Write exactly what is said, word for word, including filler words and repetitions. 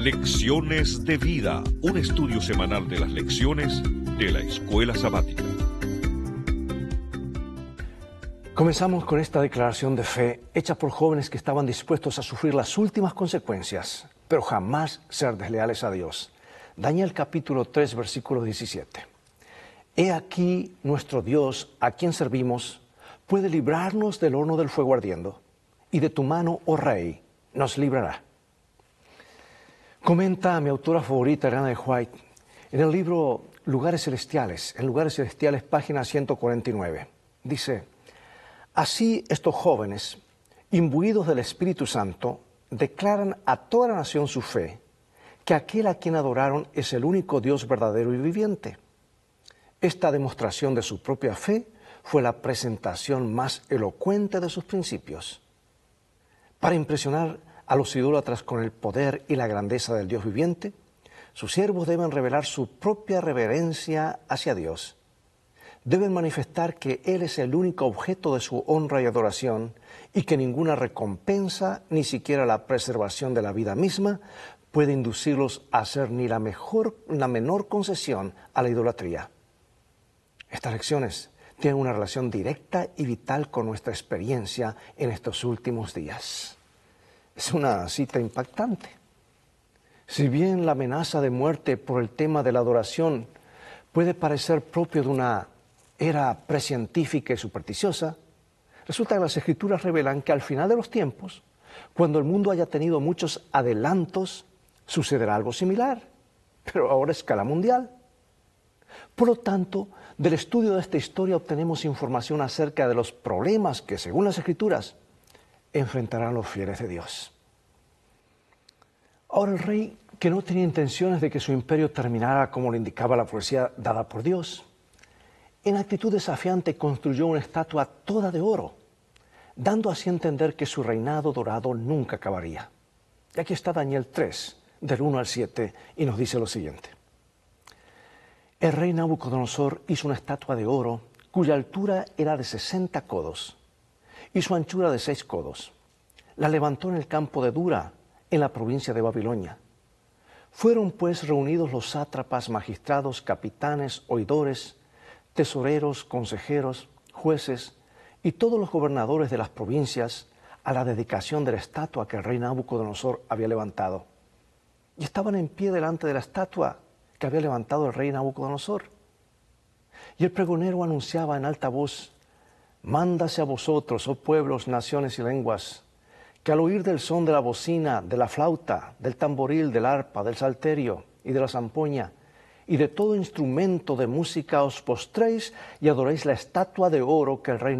Lecciones de Vida, un estudio semanal de las lecciones de la Escuela Sabática. Comenzamos con esta declaración de fe hecha por jóvenes que estaban dispuestos a sufrir las últimas consecuencias, pero jamás ser desleales a Dios. Daniel capítulo tres, versículo diecisiete. He aquí nuestro Dios, a quien servimos, puede librarnos del horno del fuego ardiendo, y de tu mano, oh Rey, nos librará. Comenta mi autora favorita, Ellen G. White, en el libro Lugares Celestiales, en Lugares Celestiales, página ciento cuarenta y nueve. Dice, así estos jóvenes, imbuidos del Espíritu Santo, declaran a toda la nación su fe, que aquel a quien adoraron es el único Dios verdadero y viviente. Esta demostración de su propia fe fue la presentación más elocuente de sus principios. Para impresionar a los idólatras con el poder y la grandeza del Dios viviente, sus siervos deben revelar su propia reverencia hacia Dios. Deben manifestar que Él es el único objeto de su honra y adoración y que ninguna recompensa, ni siquiera la preservación de la vida misma, puede inducirlos a hacer ni la mejor, la menor concesión a la idolatría. Estas lecciones tienen una relación directa y vital con nuestra experiencia en estos últimos días. Es una cita impactante. Si bien la amenaza de muerte por el tema de la adoración puede parecer propio de una era precientífica y supersticiosa, resulta que las Escrituras revelan que al final de los tiempos, cuando el mundo haya tenido muchos adelantos, sucederá algo similar, pero ahora a escala mundial. Por lo tanto, del estudio de esta historia obtenemos información acerca de los problemas que, según las Escrituras, enfrentarán los fieles de Dios. Ahora el rey, que no tenía intenciones de que su imperio terminara como lo indicaba la profecía dada por Dios, en actitud desafiante construyó una estatua toda de oro, dando así a entender que su reinado dorado nunca acabaría. Y aquí está Daniel tres, del uno al siete, y nos dice lo siguiente. El rey Nabucodonosor hizo una estatua de oro cuya altura era de sesenta codos y su anchura de seis codos. La levantó en el campo de Dura, en la provincia de Babilonia. Fueron pues reunidos los sátrapas, magistrados, capitanes, oidores, tesoreros, consejeros, jueces y todos los gobernadores de las provincias a la dedicación de la estatua que el rey Nabucodonosor había levantado. Y estaban en pie delante de la estatua que había levantado el rey Nabucodonosor. Y el pregonero anunciaba en alta voz, mándase a vosotros, oh pueblos, naciones y lenguas, que al oír del son de la bocina, de la flauta, del tamboril, del arpa, del salterio y de la zampoña, y de todo instrumento de música os postréis y adoréis la estatua de oro que el rey